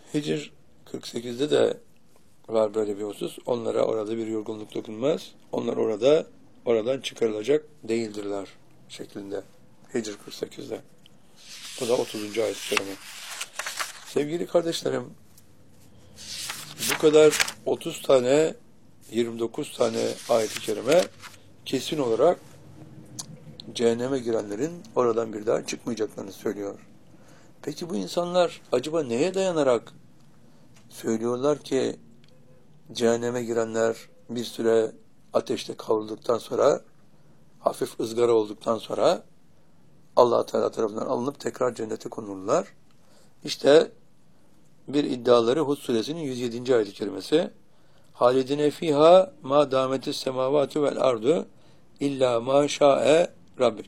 Hicr 48'de de var böyle bir husus. Onlara orada bir yorgunluk dokunmaz. Onlar oradan çıkarılacak değildirler şeklinde. Hicr 48'de. Bu da 30. ayet-i kerime. Sevgili kardeşlerim, bu kadar 30 tane, 29 tane ayet-i kerime kesin olarak cehenneme girenlerin oradan bir daha çıkmayacaklarını söylüyor. Peki bu insanlar acaba neye dayanarak söylüyorlar ki cehenneme girenler bir süre ateşte kavrulduktan sonra, hafif ızgara olduktan sonra Allah Teala tarafından alınıp tekrar cennete konulurlar? İşte bir iddiaları Hud suresinin 107. ayet-i kerimesi. Halidine fiha ma dametis semavatu vel ardu illa ma şa'e Rabbim.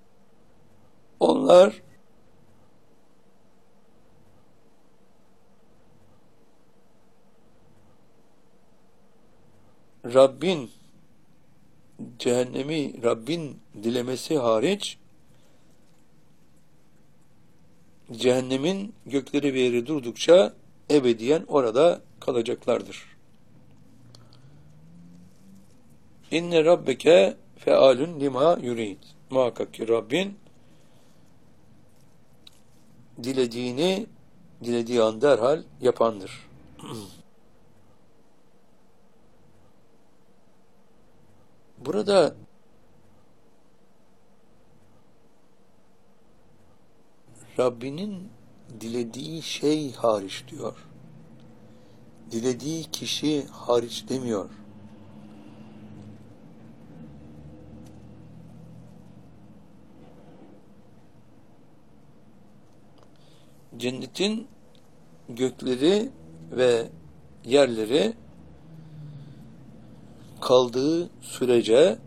Onlar cehennemi Rabbin dilemesi hariç cehennemin gökleri ve yeri durdukça ebediyen orada kalacaklardır. İnne rabbeke fealun lima yurid. Muhakkak ki Rabbin dilediği an derhal yapandır. Burada Rabbinin dilediği şey hariç diyor. Dilediği kişi hariç demiyor. Cennetin gökleri ve yerleri kaldığı sürece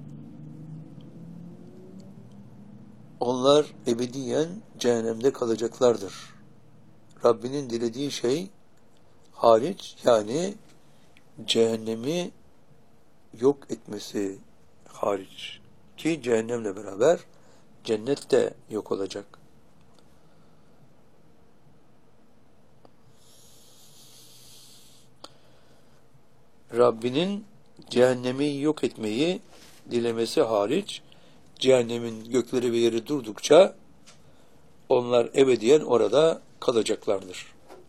onlar ebediyen cehennemde kalacaklardır. Rabbinin dilediği şey hariç, yani cehennemi yok etmesi hariç, ki cehennemle beraber cennet de yok olacak. Rabbinin cehennemi yok etmeyi dilemesi hariç, cehennemin gökleri ve yeri durdukça onlar ebediyen orada kalacaklardır.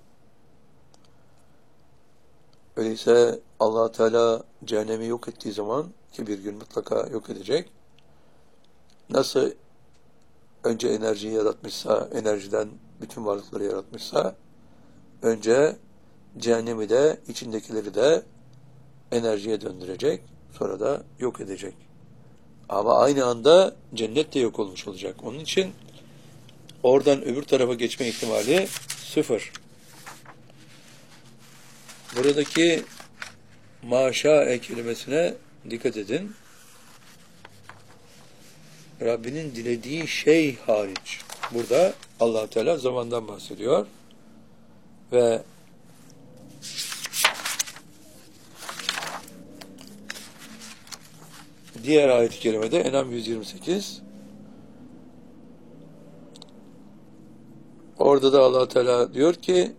Öyleyse Allah Teala cehennemi yok ettiği zaman, ki bir gün mutlaka yok edecek, nasıl önce enerjiyi yaratmışsa, enerjiden bütün varlıkları yaratmışsa, önce cehennemi de, içindekileri de enerjiye döndürecek, sonra da yok edecek. Ama aynı anda cennet de yok olmuş olacak. Onun için oradan öbür tarafa geçme ihtimali sıfır. Buradaki maşa kelimesine dikkat edin. Rabbinin dilediği şey hariç. Burada Allah Teala zamandan bahsediyor. Ve diğer ayet-i kerimede En'am 128. Orada da Allah Teala diyor ki: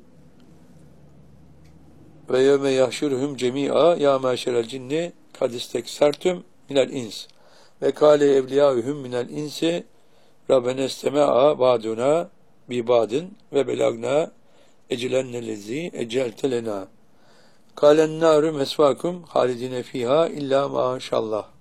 ve yevme yahşuruhum cemi'a ya meşerel cinni kad isteksertum minel ins ve kâle evliyâhum minel insi rabbena istemâ'a ba'duna bi ba'din ve belagna ecilennellezî ecelte lenâ kâlen nâru mesvâkum halidine fîhâ illâ maşallah.